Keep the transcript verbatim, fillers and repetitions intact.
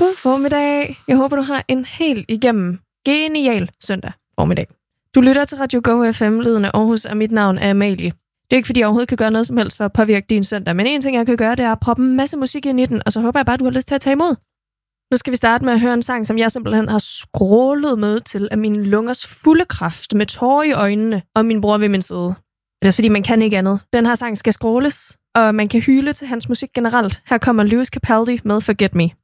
God formiddag. Jeg håber, du har en helt igennem genial søndag formiddag. Du lytter til Radio Go F M, lyden af Aarhus, og mit navn er Amalie. Det er ikke, fordi jeg overhovedet kan gøre noget som helst for at påvirke din søndag, men en ting, jeg kan gøre, det er at proppe en masse musik ind i den, og så håber jeg bare, du har lyst til at tage imod. Nu skal vi starte med at høre en sang, som jeg simpelthen har skrålet med til af mine lungers fulde kraft, med tårer i øjnene, og min bror ved min side. Det er fordi, man kan ikke andet. Den her sang skal skråles, og man kan hyle til hans musik generelt. Her kommer Lewis Capaldi med Forget Me.